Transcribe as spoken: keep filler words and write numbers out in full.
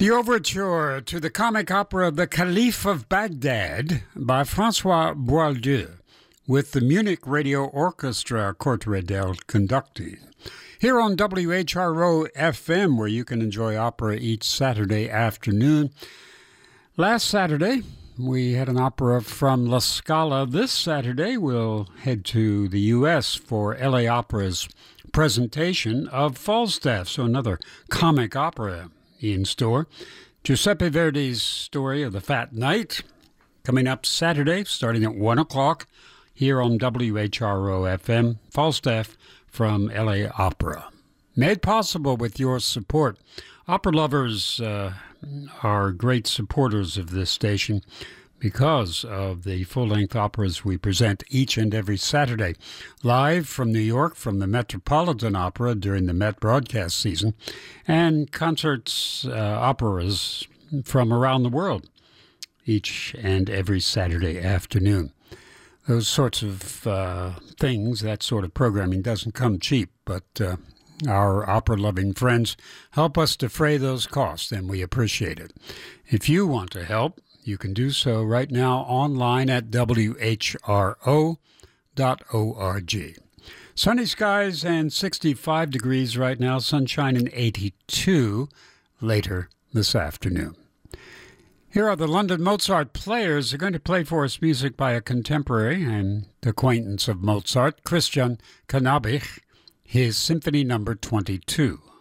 The overture to the comic opera The Caliph of Baghdad by François Boieldieu with the Munich Radio Orchestra Corte conducting. Here on W H R O F M, where you can enjoy opera each Saturday afternoon. Last Saturday, we had an opera from La Scala. This Saturday, we'll head to the U S for L A Opera's presentation of Falstaff, so another comic opera in store. Giuseppe Verdi's story of the Fat Knight coming up Saturday, starting at one o'clock here on W H R O F M. Falstaff from L A Opera. Made possible with your support. Opera lovers uh, are great supporters of this station because of the full-length operas we present each and every Saturday. Live from New York, from the Metropolitan Opera during the Met broadcast season, and concerts, uh, operas from around the world each and every Saturday afternoon. Those sorts of uh, things, that sort of programming doesn't come cheap, but uh, our opera-loving friends help us defray those costs, and we appreciate it. If you want to help, you can do so right now online at W H R O dot org. Sunny skies and sixty-five degrees right now, sunshine and eighty-two later this afternoon. Here are the London Mozart Players. They're going to play for us music by a contemporary and acquaintance of Mozart, Christian Cannabich, his Symphony Number twenty-two.